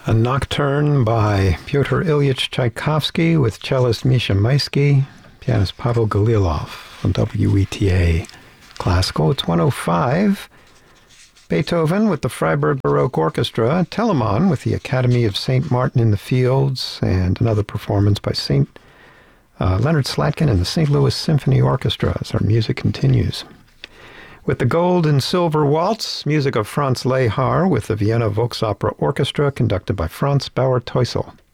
A Nocturne by Pyotr Ilyich Tchaikovsky with cellist Misha Maisky, pianist Pavel Galilov on WETA Classical. It's 105. Beethoven with the Freiburg Baroque Orchestra, Telemann with the Academy of St. Martin in the Fields, and another performance by Leonard Slatkin and the St. Louis Symphony Orchestra as our music continues. With the Gold and Silver Waltz, music of Franz Lehár with the Vienna Volksopera Orchestra, conducted by Franz Bauer-Teusel.